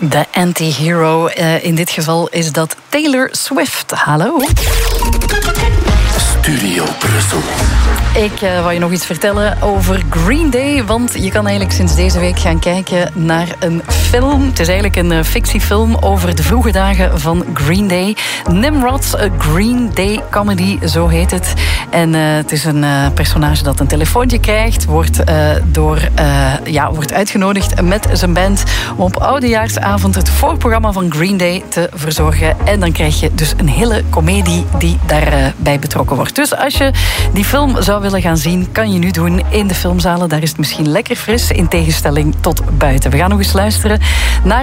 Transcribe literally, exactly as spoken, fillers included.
De anti-hero uh, in dit geval is dat Taylor Swift. Hallo. Studio Brussel. Ik uh, wou je nog iets vertellen over Green Day, want je kan eigenlijk sinds deze week gaan kijken naar een film. Het is eigenlijk een uh, fictiefilm over de vroege dagen van Green Day. Nimrod, a Green Day comedy, zo heet het. En uh, het is een uh, personage dat een telefoontje krijgt, wordt, uh, door, uh, ja, wordt uitgenodigd met zijn band om op oudejaarsavond het voorprogramma van Green Day te verzorgen. En dan krijg je dus een hele komedie die daarbij uh, betrokken wordt. Dus als je die film zou willen gaan zien, kan je nu doen in de filmzalen. Daar is het misschien lekker fris, in tegenstelling tot buiten. We gaan nog eens luisteren naar